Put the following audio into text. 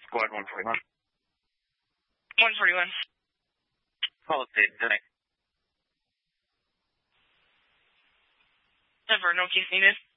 Squad 141. 141. Call state tonight. Never, no case needed.